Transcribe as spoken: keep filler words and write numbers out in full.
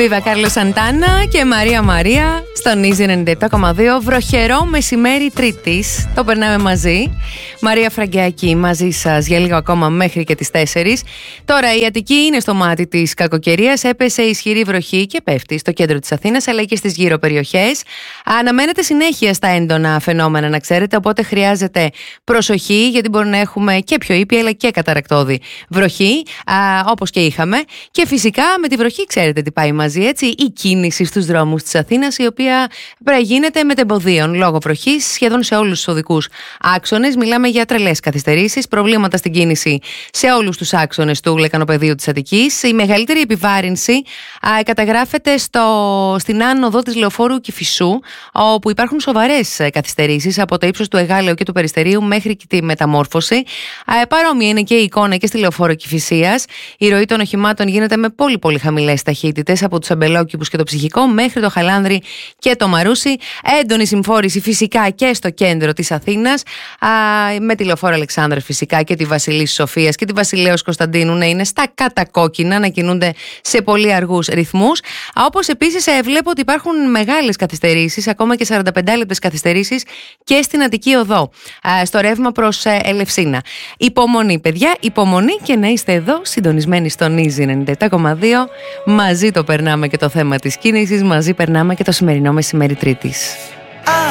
Βίβα Κάρλος Σαντάνα και Μαρία Μαρία στον Easy ενενήντα επτά κόμμα δύο. Βροχερό μεσημέρι Τρίτης. Το περνάμε μαζί. Μαρία Φραγκιάκη μαζί σας για λίγο ακόμα μέχρι και τις τέσσερις. Τώρα η Αττική είναι στο μάτι της κακοκαιρίας. Έπεσε ισχυρή βροχή και πέφτει στο κέντρο της Αθήνας αλλά και στις γύρω περιοχές. Αναμένεται συνέχεια στα έντονα φαινόμενα, να ξέρετε. Οπότε χρειάζεται προσοχή, γιατί μπορεί να έχουμε και πιο ήπια αλλά και καταρακτώδη βροχή, α, όπως και είχαμε. Και φυσικά με τη βροχή, ξέρετε τι πάει μαζί, έτσι. Η κίνηση στους δρόμους της Αθήνας, η οποία πρέπει γίνεται μετεμποδίων λόγω βροχής σχεδόν σε όλους τους οδικούς άξονες. Μιλάμε για τρελές καθυστερήσεις, προβλήματα στην κίνηση σε όλους τους άξονες του λεκανοπεδίου της Αττικής. Η μεγαλύτερη επιβάρυνση α, καταγράφεται στο, στην άνοδο της Λεωφόρου Κηφισού, όπου υπάρχουν σοβαρές καθυστερήσεις από το ύψος του Εγάλεου και του Περιστερίου μέχρι και τη Μεταμόρφωση. Α, παρόμοια είναι και η εικόνα και στη Λεωφόρο Κηφισίας. Η ροή των οχημάτων γίνεται με πολύ πολύ χαμηλές ταχύτητες από τους Αμπελόκηπους και το Ψυχικό μέχρι το Χαλάνδρη και το Μαρούσι. Έντονη συμφόρηση φυσικά και στο κέντρο της Αθήνας, α, με τη Λεωφόρο Αλεξάνδρας φυσικά και τη Βασιλής Σοφίας και τη Βασιλέως Κωνσταντίνου να είναι στα κατακόκκινα, να κινούνται σε πολύ αργούς ρυθμούς. Όπως επίσης ε, βλέπω ότι υπάρχουν μεγάλες καθυστερήσεις, ακόμα και σαράντα πέντε λεπτές καθυστερήσεις και στην Αττική Οδό, α, στο ρεύμα προς ε, Ελευσίνα. Υπομονή, παιδιά, υπομονή και να είστε εδώ συντονισμένοι στον Easy ενενήντα επτά κόμμα δύο. Μαζί το περνάμε και το θέμα της κίνησης, μαζί περνάμε και το σημερινό μεσημέρι Τρίτης.